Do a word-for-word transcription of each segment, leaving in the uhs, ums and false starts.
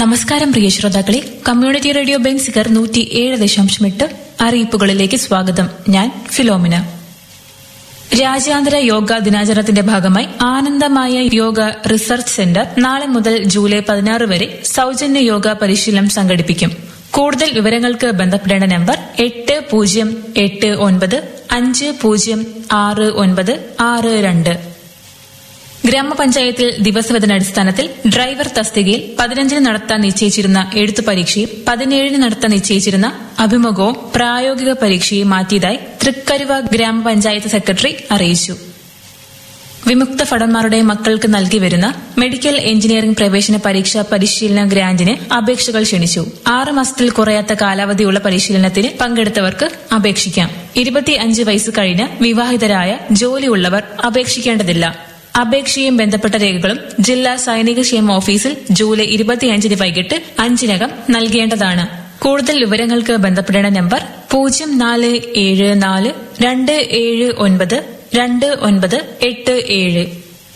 നമസ്കാരം പ്രിയ ശ്രോതാക്കളെ, community radio Benziger നൂറ്റി ഏഴ് ദശാംശം എട്ട് അറിയിപ്പുകളിലേക്ക് സ്വാഗതം. ഞാൻ ഫിലോമിന. രാജ്യാന്തര യോഗ ദിനാചരണത്തിന്റെ ഭാഗമായി ആനന്ദമായ യോഗ റിസർച്ച് സെന്റർ നാളെ മുതൽ ജൂലൈ പതിനാറ് വരെ സൌജന്യ യോഗ പരിശീലനം സംഘടിപ്പിക്കും. കൂടുതൽ വിവരങ്ങൾക്ക് ബന്ധപ്പെടേണ്ട നമ്പർ എട്ട് പൂജ്യം എട്ട് ഒൻപത് അഞ്ച് പൂജ്യം ആറ് ഒൻപത് ആറ് രണ്ട്. ഗ്രാമപഞ്ചായത്തിൽ ദിവസവേതനടിസ്ഥാനത്തിൽ ഡ്രൈവർ തസ്തികയിൽ പതിനഞ്ചിന് നടത്താൻ നിശ്ചയിച്ചിരുന്ന എഴുത്തു പരീക്ഷയും പതിനേഴിന് നടത്താൻ നിശ്ചയിച്ചിരുന്ന അഭിമുഖവും പ്രായോഗിക പരീക്ഷയും മാറ്റിയതായി തൃക്കരുവ ഗ്രാമപഞ്ചായത്ത് സെക്രട്ടറി അറിയിച്ചു. വിമുക്ത ഭടന്മാരുടെ മക്കൾക്ക് നൽകി വരുന്ന മെഡിക്കൽ എഞ്ചിനീയറിംഗ് പ്രവേശന പരീക്ഷാ പരിശീലന ഗ്രാന്റിന് അപേക്ഷകൾ ക്ഷണിച്ചു. ആറ് മാസത്തിൽ കുറയാത്ത കാലാവധിയുള്ള പരിശീലനത്തിന് പങ്കെടുത്തവർക്ക് അപേക്ഷിക്കാം. ഇരുപത്തിയഞ്ച് വയസ്സ് കഴിഞ്ഞ് വിവാഹിതരായ ജോലിയുള്ളവർ അപേക്ഷിക്കേണ്ടതില്ല. അപേക്ഷയും ബന്ധപ്പെട്ട രേഖകളും ജില്ലാ സൈനിക ക്ഷേമ ഓഫീസിൽ ജൂലൈ ഇരുപത്തിയഞ്ചിന് വൈകിട്ട് അഞ്ചിനകം നൽകേണ്ടതാണ്. കൂടുതൽ വിവരങ്ങൾക്ക് ബന്ധപ്പെടേണ്ട നമ്പർ പൂജ്യം നാല് ഏഴ് നാല് രണ്ട് ഏഴ് ഒൻപത് രണ്ട് ഒൻപത് എട്ട് ഏഴ്.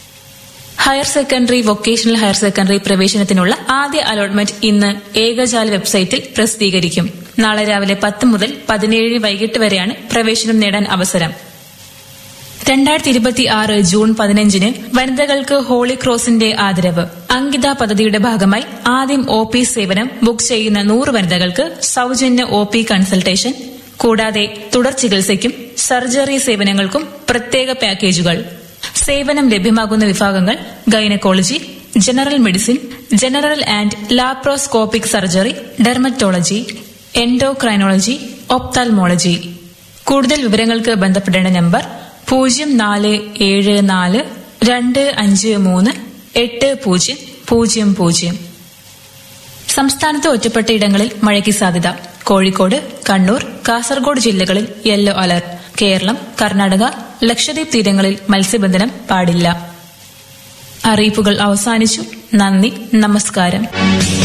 Higher secondary, vocational higher secondary പ്രവേശനത്തിനുള്ള ആദ്യ അലോട്ട്മെന്റ് ഇന്ന് ഏകജാല വെബ്സൈറ്റിൽ പ്രസിദ്ധീകരിക്കും. നാളെ രാവിലെ പത്ത് മുതൽ പതിനേഴ് വൈകിട്ട് വരെയാണ് പ്രവേശനം നേടാൻ അവസരം. രണ്ടായിരത്തി ഇരുപത്തി ആറ് ജൂൺ പതിനഞ്ചിന് വനിതകൾക്ക് ഹോളി ക്രോസിന്റെ ആദരവ്. അങ്കിത പദ്ധതിയുടെ ഭാഗമായി ആദ്യം ഒ പി സേവനം ബുക്ക് ചെയ്യുന്ന നൂറ് വനിതകൾക്ക് സൌജന്യ ഒ പി കൺസൾട്ടേഷൻ, കൂടാതെ തുടർ ചികിത്സയ്ക്കും സർജറി സേവനങ്ങൾക്കും പ്രത്യേക പാക്കേജുകൾ. സേവനം ലഭ്യമാകുന്ന വിഭാഗങ്ങൾ gynaecology, general medicine, general and laparoscopic surgery, dermatology, endocrinology, ophthalmology. കൂടുതൽ വിവരങ്ങൾക്ക് ബന്ധപ്പെടേണ്ട നമ്പർ പൂജ്യം നാല് ഏഴ് നാല് രണ്ട് അഞ്ച് മൂന്ന് എട്ട് പൂജ്യം പൂജ്യം പൂജ്യം. സംസ്ഥാനത്ത് ഒറ്റപ്പെട്ട ഇടങ്ങളിൽ മഴയ്ക്ക് സാധ്യത. കോഴിക്കോട്, കണ്ണൂർ, കാസർഗോഡ് ജില്ലകളിൽ യെല്ലോ അലർട്ട്. കേരളം, കർണാടക, ലക്ഷദ്വീപ് തീരങ്ങളിൽ മത്സ്യബന്ധനം പാടില്ല. അറിയിപ്പുകൾ അവസാനിച്ചു. നന്ദി, നമസ്കാരം.